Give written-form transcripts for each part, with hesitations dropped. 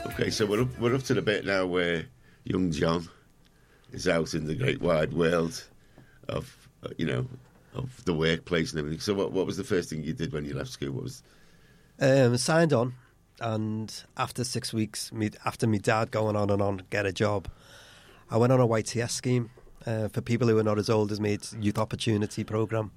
Okay, so we're up to the bit now where young John is out in the great wide world of of the workplace and everything. So what was the first thing you did when you left school? What was signed on, and after 6 weeks, after my dad going on and on get a job, I went on a YTS scheme for people who are not as old as me. It's Youth Opportunity Programme,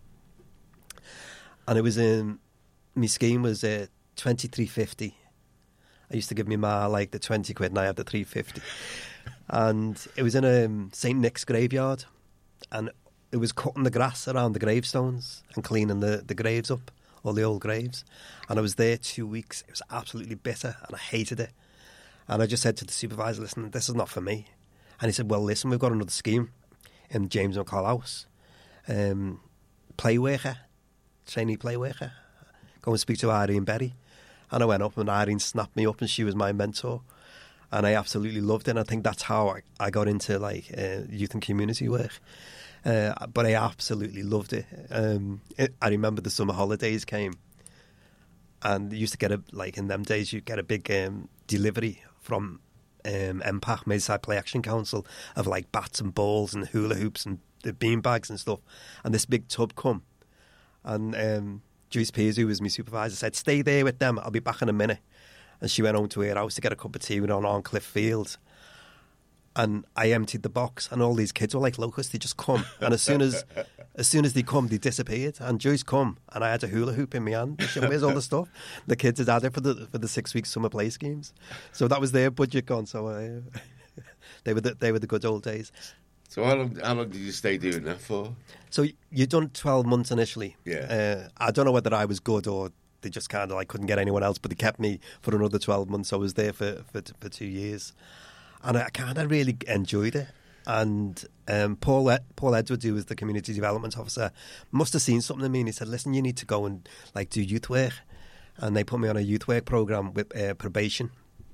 and it was my scheme was 23.50. I used to give me ma like the 20 quid, and I had the 3.50. And it was in a St Nick's graveyard, and it was cutting the grass around the gravestones and cleaning the graves up, all the old graves. And I was there 2 weeks. It was absolutely bitter, and I hated it. And I just said to the supervisor, listen, this is not for me. And he said, well, listen, we've got another scheme in James McCall House. Play worker, trainee play worker. Go and speak to Irene Berry. And I went up, and Irene snapped me up, and she was my mentor. And I absolutely loved it. And I think that's how I got into youth and community work. But I absolutely loved it. I remember the summer holidays came, and you used to get in them days, you get a big delivery from MPAC, Merseyside Play Action Council, of like bats and balls and hula hoops and the bean bags and stuff. And this big tub come, and Joyce Pears, who was my supervisor, said, stay there with them, I'll be back in a minute. And she went home to her house to get a cup of tea on Arncliffe Field. And I emptied the box, and all these kids were like locusts. They just come, and as soon as they come, they disappeared. And Joyce come, and I had a hula hoop in my hand. She where's all the stuff? The kids had had it for the 6 week summer play schemes. So that was their budget gone. So they were the good old days. So how long did you stay doing that for? So you done 12 months initially. Yeah. I don't know whether I was good or they just kind of couldn't get anyone else, but they kept me for another 12 months. I was there for 2 years. And I kind of really enjoyed it. And Paul Edwards, who was the community development officer, must have seen something in me, and he said, listen, you need to go and do youth work. And they put me on a youth work programme with probation.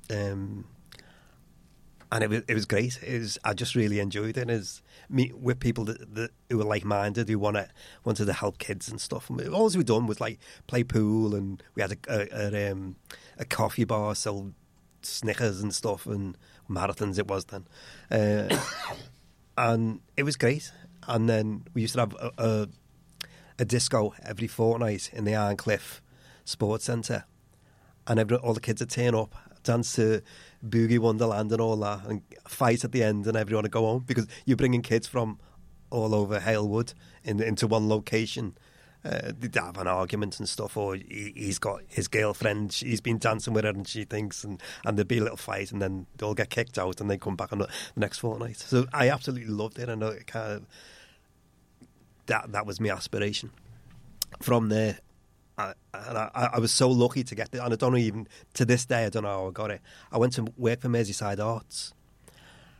And it was great. I just really enjoyed it. Me with people that who were like-minded, who wanted to help kids and stuff. And all we done was play pool, and we had a coffee bar, sell Snickers and stuff, and marathons it was then. And it was great. And then we used to have a disco every fortnight in the Arncliffe Sports Centre, and all the kids would turn up, dance to Boogie Wonderland and all that, and fight at the end, and everyone would go home, because you're bringing kids from all over Halewood into one location. They'd have an argument and stuff, or he's got his girlfriend, he's been dancing with her and she thinks, and there'd be a little fight, and then they'll get kicked out and they come back on the next fortnight. So I absolutely loved it, and that was my aspiration. From there, I was so lucky to get it, and I don't know, even to this day, I don't know how I got it. I went to work for Merseyside Arts,